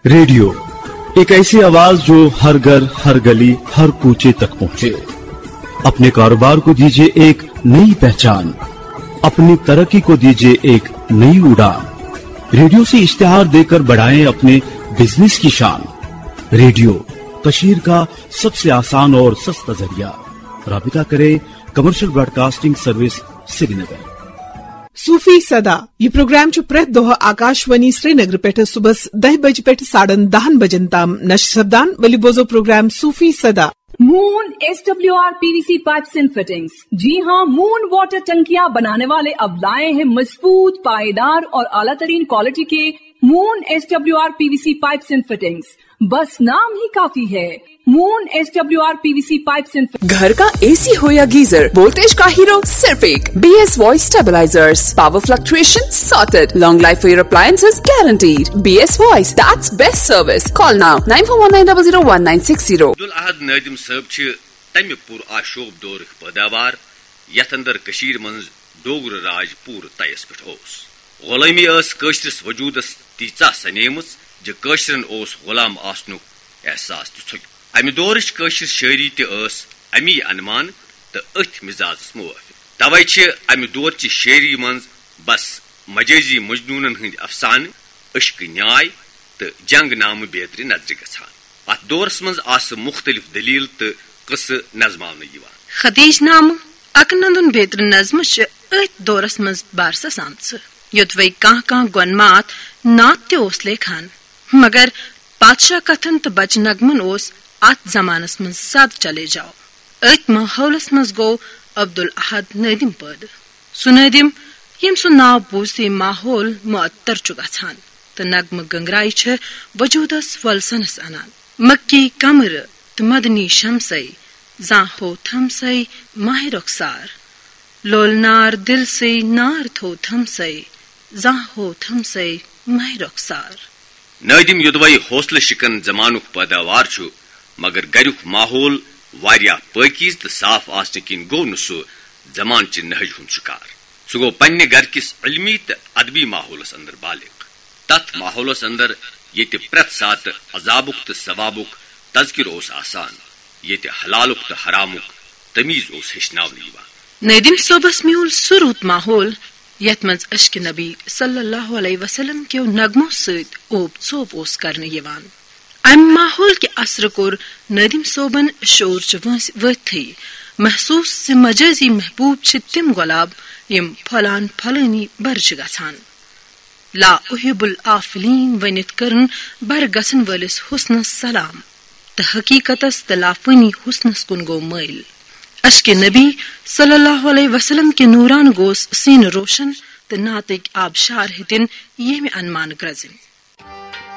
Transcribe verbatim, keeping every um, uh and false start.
Radio एक ऐसी आवाज जो हर घर, हर गली, हर कूचे तक पहुंचे। अपने कारोबार को दीजिए एक नई पहचान, अपनी तरक्की को दीजिए एक नई उड़ान। रेडियो से इश्तिहार देकर बढ़ाएं अपने बिजनेस की शान। रेडियो कशीर का सबसे आसान और सस्ता जरिया। राबिता करें कमर्शियल ब्रॉडकास्टिंग सर्विस श्रीनगर। सूफी सदा यह प्रोग्राम प्रेत दोह आकाशवाणी श्रीनगर पे सुबह दह बज पे साढ़न दहन बजन ताम नश सपदान वली बोजो प्रोग्राम सूफी सदा। Moon S W R PVC pipes and fittings. जी हाँ, मून वाटर टंकियां बनाने वाले अब लाए हैं मजबूत, पायदार और आला तरीन क्वालिटी के moon S W R PVC pipes and fittings. बस नाम ही काफी है, moon S W R PVC pipes and. घर का एसी हो या गीजर, वोल्टेज का हीरो सिर्फ एक B S voice stabilisers. Power fluctuation sorted, long life for your appliances guaranteed. B S voice, that's best service. Call now nine four one nine double zero one nine six zero. Abdul अहद नादिम साहब छ तमि पुर आशोब दौर पैदावार यथ अंदर कशीर मंज डोगर राज पूर तयस पे ओस। गुलामी अस कशरस वजूदस तीचा सनेमस जो कशरन ओस गुलाम आसनुक एहसास तुल। अमि दौरच कशर शायरी तस अमी अनमान तो अथ मिजाज मुवाफिक। तवे छ अमि दौरचि शायरी मंज बस मजाजी मजनूनन हंद अफसान, इश्क न्याय तो जंग नाम बेहतरी नजर गछान। अथ दौरस मंज आस मुख्तलिफ दलील तो कस नजमावन यिवान। खदीज नाम अकनंदन बेहतर नज्म अथ दौरस मंज बारसस आमच योत वै कह कह गनमात नात ते ओस लेखान, मगर बादशाह कथन तो बच नगमन ओस अत जमानस मज सद चले जाओ। अत माहौलस मज गो अब्दुल अहद नादिम पैद। सु नादिम यम सु नाव बूझते माहौल मुअत्तर छु गछान तो नगम गंगराई छ वजूदस वलसनस अनान। मक्की कमर तो मदनी शमसई जा हो थमसई माह रुखसार। लोलनार दिल से नार थो थमसई जा हो थमसई माह रुखसार। नादिम युदवई हौसला शिकन जमानुक पैदावार छु, मगर गरुक माहौल वारिया पाकीज तो साफ आसने किन गो न सु जमान च नहज हुन शिकार। सु गो पन्ने घर किस इल्मी तो अदबी माहौलस अंदर बालिग। तथ माहौलस अंदर ये प्रत सात अजाबुक तो सवाबुक तजकिर ओस आसान, ये हलालुक तो हरामुक तमीज ओस हिशनावन यिवान। नादिम सोबस म्यूल सुरूत माहौल यथ मज अश्क नबी सल्लल्लाहु अलैहि वसल्लम के नगमों सत ओब सोब ओस करने यिवान। अम माहौल के असर कोर नादिम सोबन शोर च वथी महसूस से मजाजी महबूब छ तिम गुलाब यम फलान फलनी बर्ज गछान। ला उहिबुल आफलीन वनित करन बर गसन वलिस हुस्न सलाम त हकीकतस तलाफनी हुस्न कुन गो मैल। अश्क नबी सल्लल्लाहु अलैहि वसल्लम के नूरान गोस सीन रोशन त नातिक आबशार हितिन ये में अनमान ग्रजिन।